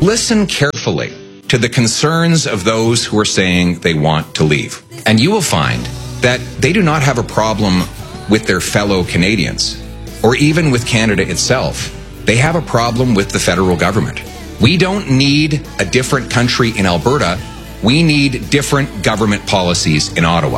listen carefully to the concerns of those who are saying they want to leave, and you will find that they do not have a problem with their fellow Canadians or even with Canada itself. They have a problem with the federal government. We don't need a different country in Alberta. We need different government policies in Ottawa.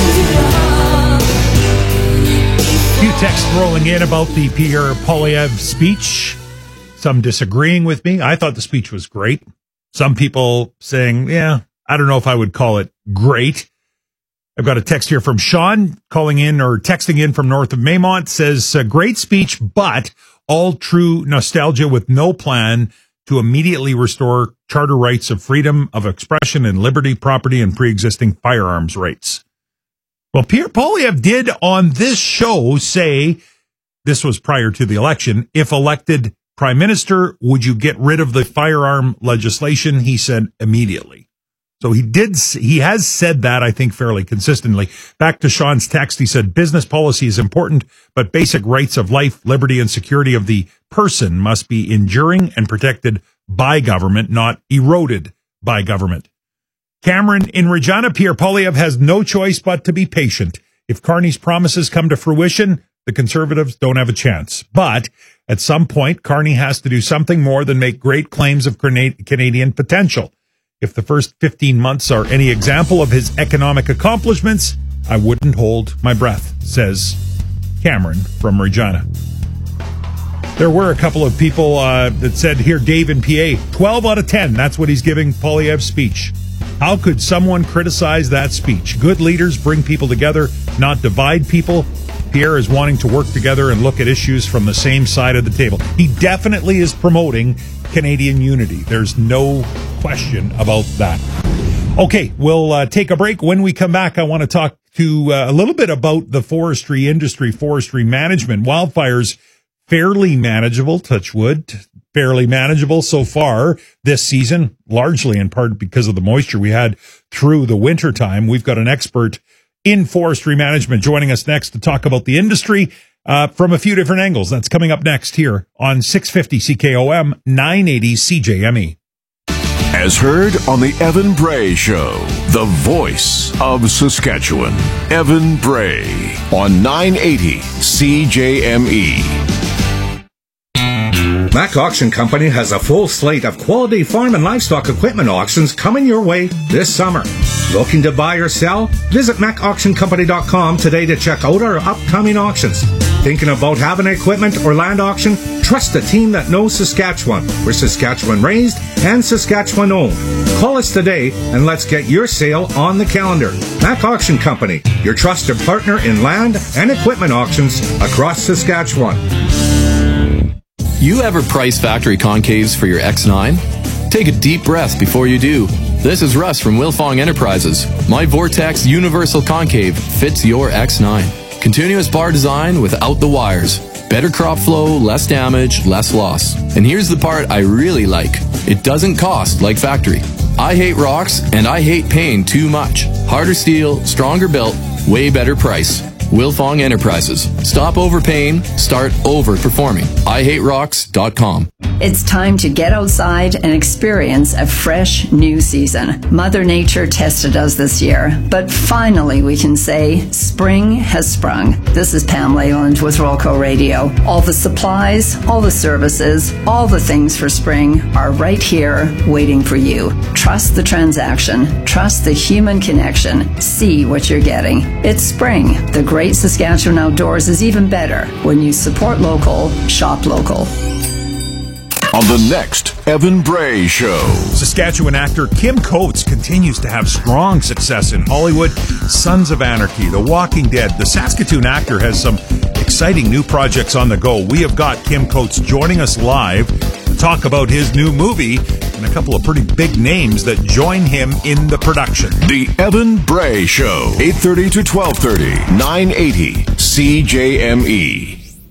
A few texts rolling in about the Pierre Poilievre speech. Some disagreeing with me. I thought the speech was great. Some people saying, yeah, I don't know if I would call it great. I've got a text here from Sean calling in or texting in from north of Maymont. Says, great speech, but all true nostalgia with no plan to immediately restore charter rights of freedom of expression and liberty, property, and pre-existing firearms rights. Well, Pierre Poilievre did on this show say, this was prior to the election, if elected prime minister, would you get rid of the firearm legislation? He said immediately. So he has said that, I think, fairly consistently. Back to Sean's text, he said, business policy is important, but basic rights of life, liberty, and security of the person must be enduring and protected by government, not eroded by government. Cameron, in Regina, Pierre Poilievre has no choice but to be patient. If Carney's promises come to fruition, the Conservatives don't have a chance. But at some point, Carney has to do something more than make great claims of Canadian potential. If the first 15 months are any example of his economic accomplishments, I wouldn't hold my breath, says Cameron from Regina. There were a couple of people that said, here, Dave in PA, 12 out of 10. That's what he's giving Poilievre's speech. How could someone criticize that speech? Good leaders bring people together, not divide people. Pierre is wanting to work together and look at issues from the same side of the table. He definitely is promoting Canadian unity. There's no question about that. Okay, we'll take a break. When we come back, I want to talk to a little bit about the forestry industry, forestry management. Wildfires, fairly manageable, touch wood, fairly manageable so far this season, largely in part because of the moisture we had through the winter time. We've got an expert in forestry management joining us next to talk about the industry from a few different angles. That's coming up next here on 650 CKOM, 980 CJME. As heard on the Evan Bray Show, the voice of Saskatchewan, Evan Bray on 980 CJME. Mac Auction Company has a full slate of quality farm and livestock equipment auctions coming your way this summer. Looking to buy or sell? Visit MacAuctionCompany.com today to check out our upcoming auctions. Thinking about having an equipment or land auction? Trust a team that knows Saskatchewan. We're Saskatchewan raised and Saskatchewan owned. Call us today and let's get your sale on the calendar. Mac Auction Company, your trusted partner in land and equipment auctions across Saskatchewan. You ever price factory concaves for your X9? Take a deep breath before you do. This is Russ from Wilfong Enterprises. My Vortex Universal Concave fits your X9. Continuous bar design without the wires. Better crop flow, less damage, less loss. And here's the part I really like. It doesn't cost like factory. I hate rocks and I hate paying too much. Harder steel, stronger built, way better price. Wilfong Enterprises. Stop overpaying, start overperforming. IHateRocks.com. It's time to get outside and experience a fresh new season. Mother Nature tested us this year, but finally we can say spring has sprung. This is Pam Leyland with Rolco Radio. All the supplies, all the services, all the things for spring are right here waiting for you. Trust the transaction. Trust the human connection. See what you're getting. It's spring. The Great Saskatchewan Outdoors is even better when you support local, shop local. On the next Evan Bray Show, Saskatchewan actor Kim Coates continues to have strong success in Hollywood. Sons of Anarchy, The Walking Dead. The Saskatoon actor has some exciting new projects on the go. We have got Kim Coates joining us live to talk about his new movie and a couple of pretty big names that join him in the production. The Evan Bray Show, 8:30 to 12:30, 980 CJME.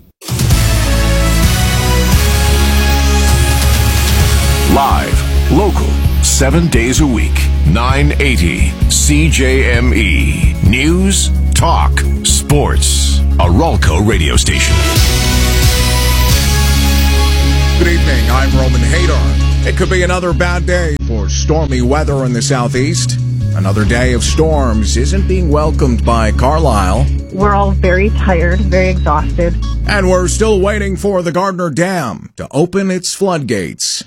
Live, local, 7 days a week, 980 CJME. News, talk, sports. A Rolco radio station. Good evening, I'm Roman Hadar. It could be another bad day for stormy weather in the southeast. Another day of storms isn't being welcomed by Carlisle. We're all very tired, very exhausted. And we're still waiting for the Gardner Dam to open its floodgates.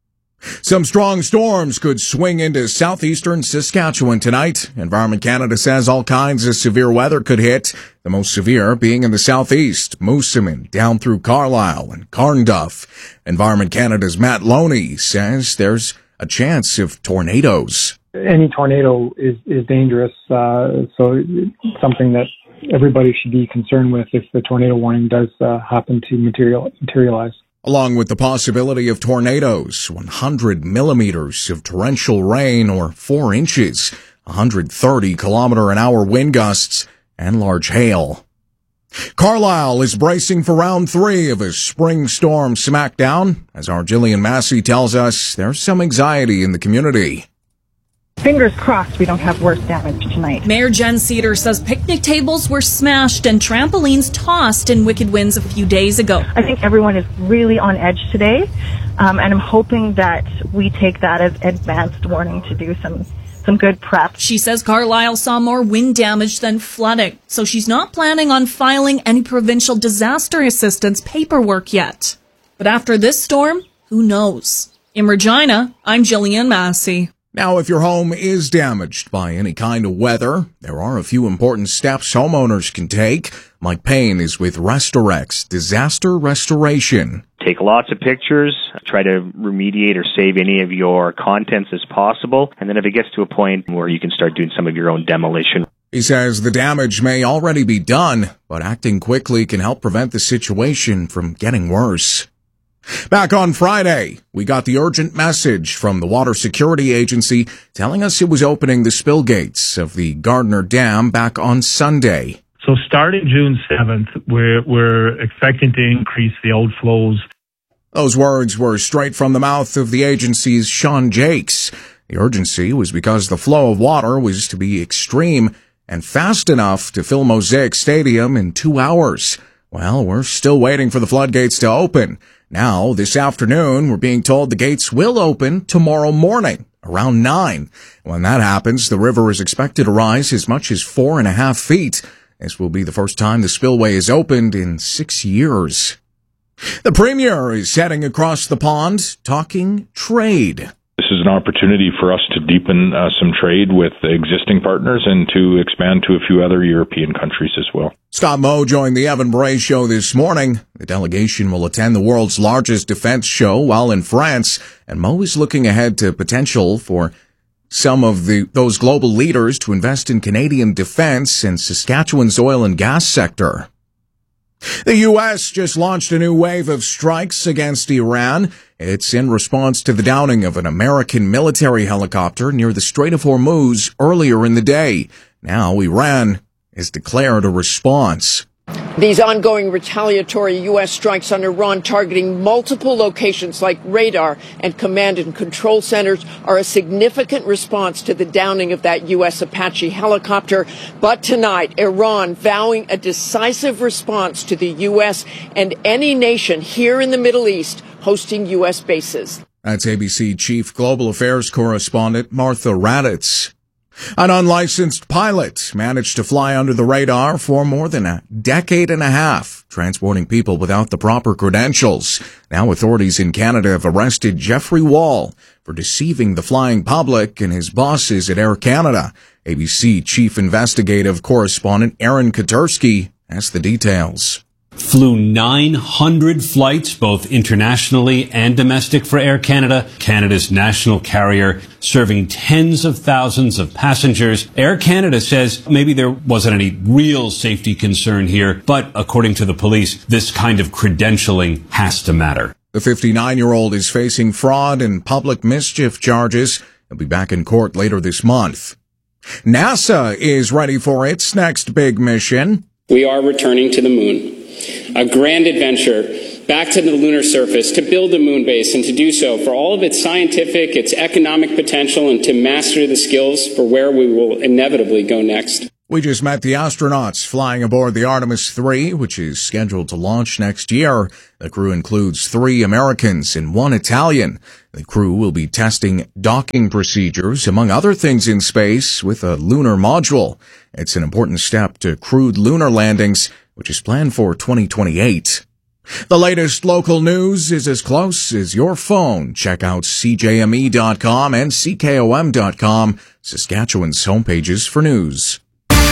Some strong storms could swing into southeastern Saskatchewan tonight. Environment Canada says all kinds of severe weather could hit, the most severe being in the southeast, Moosomin, down through Carlisle and Carnduff. Environment Canada's Matt Loney says there's a chance of tornadoes. Any tornado is dangerous, so it's something that everybody should be concerned with if the tornado warning does happen to materialize. Along with the possibility of tornadoes, 100 millimeters of torrential rain or 4 inches, 130 km/h wind gusts, and large hail. Carlisle is bracing for round 3 of a spring storm smackdown. As our Jillian Massey tells us, there's some anxiety in the community. Fingers crossed we don't have worse damage tonight. Mayor Jen Cedar says picnic tables were smashed and trampolines tossed in wicked winds a few days ago. I think everyone is really on edge today, and I'm hoping that we take that as advanced warning to do some good prep. She says Carlisle saw more wind damage than flooding, so she's not planning on filing any provincial disaster assistance paperwork yet. But after this storm, who knows? In Regina, I'm Jillian Massey. Now, if your home is damaged by any kind of weather, there are a few important steps homeowners can take. Mike Payne is with Restorex Disaster Restoration. Take lots of pictures, try to remediate or save any of your contents as possible, and then if it gets to a point where you can start doing some of your own demolition. He says the damage may already be done, but acting quickly can help prevent the situation from getting worse. Back on Friday, we got the urgent message from the Water Security Agency telling us it was opening the spill gates of the Gardner Dam back on Sunday. So starting June 7th, we're expecting to increase the outflows. Those words were straight from the mouth of the agency's Sean Jakes. The urgency was because the flow of water was to be extreme and fast enough to fill Mosaic Stadium in 2 hours. Well, we're still waiting for the floodgates to open. Now, this afternoon, we're being told the gates will open tomorrow morning, around 9. When that happens, the river is expected to rise as much as 4.5 feet. This will be the first time the spillway is opened in 6 years. The Premier is heading across the pond, talking trade. This is an opportunity for us to deepen some trade with existing partners and to expand to a few other European countries as well. Scott Moe joined the Evan Bray Show this morning. The delegation will attend the world's largest defense show while in France, and Moe is looking ahead to potential for some of those global leaders to invest in Canadian defense and Saskatchewan's oil and gas sector. The U.S. just launched a new wave of strikes against Iran. It's in response to the downing of an American military helicopter near the Strait of Hormuz earlier in the day. Now Iran has declared a response. These ongoing retaliatory U.S. strikes on Iran targeting multiple locations like radar and command and control centers are a significant response to the downing of that U.S. Apache helicopter. But tonight, Iran vowing a decisive response to the U.S. and any nation here in the Middle East hosting U.S. bases. That's ABC Chief Global Affairs Correspondent Martha Raddatz. An unlicensed pilot managed to fly under the radar for more than a decade and a half, transporting people without the proper credentials. Now authorities in Canada have arrested Jeffrey Wall for deceiving the flying public and his bosses at Air Canada. ABC Chief Investigative Correspondent Aaron Katersky has the details. Flew 900 flights, both internationally and domestic for Air Canada, Canada's national carrier, serving tens of thousands of passengers. Air Canada says maybe there wasn't any real safety concern here, but according to the police, this kind of credentialing has to matter. The 59-year-old is facing fraud and public mischief charges. He'll be back in court later this month. NASA is ready for its next big mission. We are returning to the moon. A grand adventure back to the lunar surface to build a moon base and to do so for all of its scientific, its economic potential, and to master the skills for where we will inevitably go next. We just met the astronauts flying aboard the Artemis 3, which is scheduled to launch next year. The crew includes 3 Americans and 1 Italian. The crew will be testing docking procedures, among other things in space, with a lunar module. It's an important step to crewed lunar landings, which is planned for 2028. The latest local news is as close as your phone. Check out CJME.com and CKOM.com, Saskatchewan's homepages for news.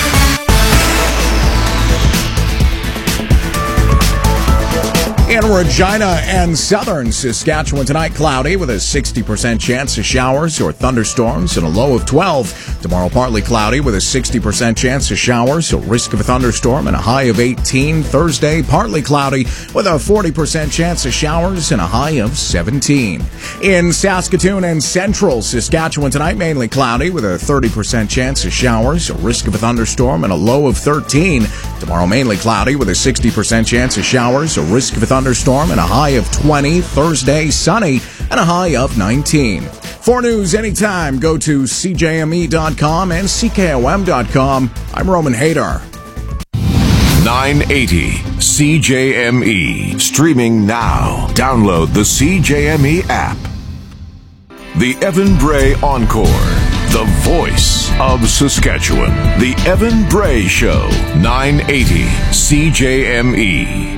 In Regina and southern Saskatchewan tonight, cloudy with a 60% chance of showers or thunderstorms and a low of 12. Tomorrow, partly cloudy with a 60% chance of showers, a risk of a thunderstorm and a high of 18. Thursday, partly cloudy with a 40% chance of showers and a high of 17. In Saskatoon and central Saskatchewan tonight, mainly cloudy with a 30% chance of showers, a risk of a thunderstorm and a low of 13. Tomorrow, mainly cloudy with a 60% chance of showers, a risk of a thunderstorm and a high of 20. Thursday, sunny and a high of 19. For news anytime, go to CJME.com and CKOM.com. I'm Roman Hadar. 980 CJME. Streaming now. Download the CJME app. The Evan Bray Encore. The voice of Saskatchewan. The Evan Bray Show. 980 CJME.